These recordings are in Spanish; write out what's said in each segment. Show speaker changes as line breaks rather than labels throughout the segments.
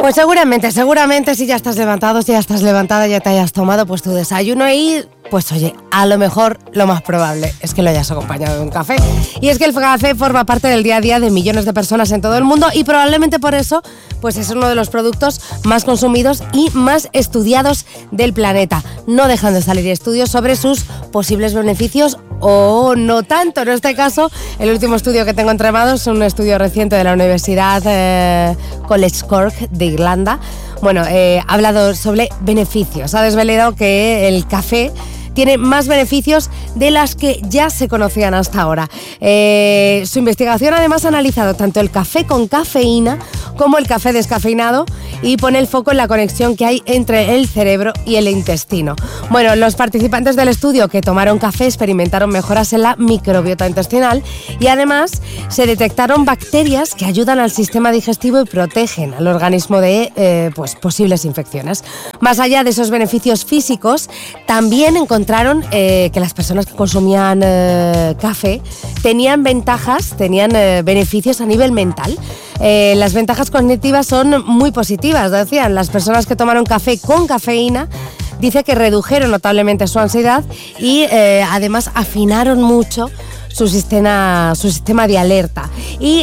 Pues seguramente si ya estás levantado, si ya estás levantada, ya te hayas tomado pues tu desayuno y pues oye, a lo mejor lo más probable es que lo hayas acompañado de un café. Y es que el café forma parte del día a día de millones de personas en todo el mundo y probablemente por eso pues es uno de los productos más consumidos y más estudiados del planeta. No dejan de salir estudios sobre sus posibles beneficios o no tanto. En este caso, el último estudio que tengo entre manos es un estudio reciente de la Universidad College Cork de Irlanda. Bueno, ha hablado sobre beneficios. Ha desvelado que el café tiene más beneficios de las que ya se conocían hasta ahora. Su investigación además ha analizado tanto el café con cafeína como el café descafeinado y pone el foco en la conexión que hay entre el cerebro y el intestino. Bueno, los participantes del estudio que tomaron café experimentaron mejoras en la microbiota intestinal y además se detectaron bacterias que ayudan al sistema digestivo y protegen al organismo de posibles infecciones. Más allá de esos beneficios físicos, también encontraron que las personas que consumían café tenían beneficios a nivel mental. Las ventajas cognitivas son muy positivas, decían. Las personas que tomaron café con cafeína dice que redujeron notablemente su ansiedad y además afinaron mucho su sistema de alerta. Y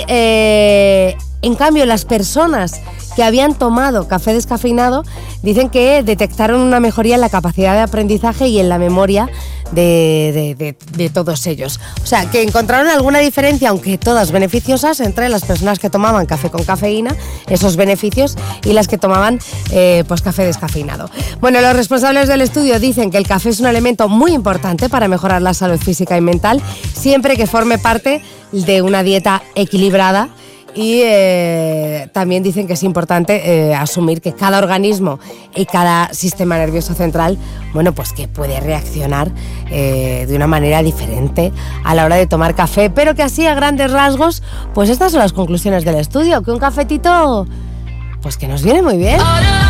en cambio las personas que habían tomado café descafeinado dicen que detectaron una mejoría en la capacidad de aprendizaje y en la memoria de todos ellos. O sea, que encontraron alguna diferencia, aunque todas beneficiosas, entre las personas que tomaban café con cafeína, esos beneficios, y las que tomaban café descafeinado. Bueno, los responsables del estudio dicen que el café es un elemento muy importante para mejorar la salud física y mental, siempre que forme parte de una dieta equilibrada. Y también dicen que es importante asumir que cada organismo y cada sistema nervioso central, bueno, pues que puede reaccionar de una manera diferente a la hora de tomar café, pero que así a grandes rasgos, pues estas son las conclusiones del estudio, que un cafetito, pues que nos viene muy bien.